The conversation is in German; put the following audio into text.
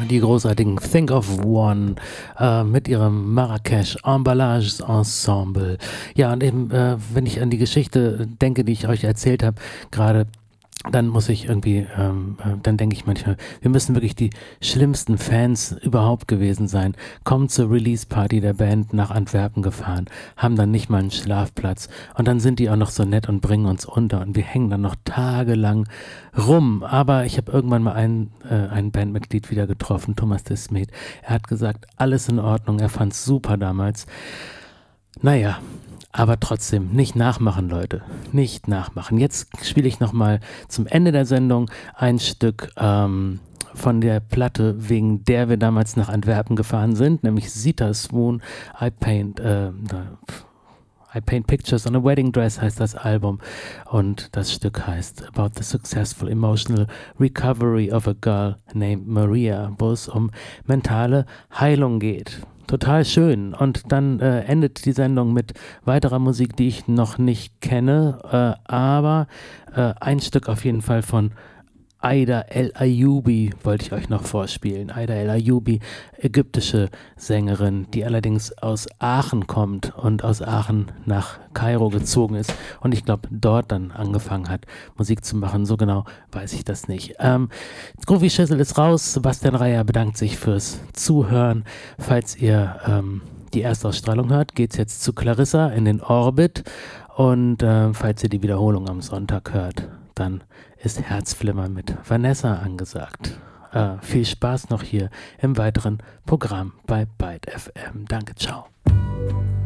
die großartigen Think of One mit ihrem Marrakesch Emballage Ensemble. Ja, und eben, wenn ich an die Geschichte denke, die ich euch erzählt habe, gerade dann muss ich irgendwie, dann denke ich manchmal, wir müssen wirklich die schlimmsten Fans überhaupt gewesen sein. Kommen zur Release-Party der Band nach Antwerpen gefahren, haben dann nicht mal einen Schlafplatz und dann sind die auch noch so nett und bringen uns unter und wir hängen dann noch tagelang rum. Aber ich habe irgendwann mal ein Bandmitglied wieder getroffen, Thomas de Smet. Er hat gesagt, alles in Ordnung, er fand es super damals. Naja, aber trotzdem, nicht nachmachen, Leute. Nicht nachmachen. Jetzt spiele ich nochmal zum Ende der Sendung ein Stück von der Platte, wegen der wir damals nach Antwerpen gefahren sind, nämlich Zita Swoon, I Paint Pictures on a Wedding Dress heißt das Album und das Stück heißt About the Successful Emotional Recovery of a Girl Named Maria, wo es um mentale Heilung geht. Total schön. Und dann endet die Sendung mit weiterer Musik, die ich noch nicht kenne, aber ein Stück auf jeden Fall von Aida El Ayoubi wollte ich euch noch vorspielen. Aida El Ayoubi, ägyptische Sängerin, die allerdings aus Aachen kommt und aus Aachen nach Kairo gezogen ist und ich glaube dort dann angefangen hat, Musik zu machen. So genau weiß ich das nicht. Groovy Schissel ist raus. Sebastian Reier bedankt sich fürs Zuhören. Falls ihr die Erstausstrahlung hört, geht es jetzt zu Clarissa in den Orbit und falls ihr die Wiederholung am Sonntag hört, dann ist Herzflimmern mit Vanessa angesagt. Viel Spaß noch hier im weiteren Programm bei Byte FM. Danke, ciao.